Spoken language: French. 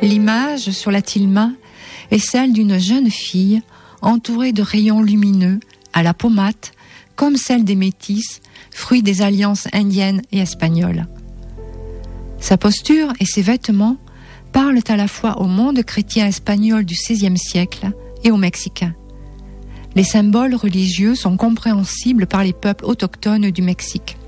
L'image sur la tilma est celle d'une jeune fille entourée de rayons lumineux à la peau mate, comme celle des métis, fruit des alliances indiennes et espagnoles. Sa posture et ses vêtements parlent à la fois au monde chrétien espagnol du XVIe siècle et aux Mexicains. Les symboles religieux sont compréhensibles par les peuples autochtones du Mexique.